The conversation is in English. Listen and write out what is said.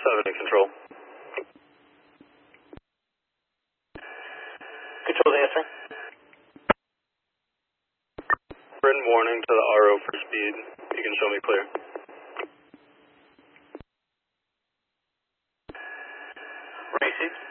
70 control. Control answering. Written warning to the RO for speed. You can show me clear. Racing.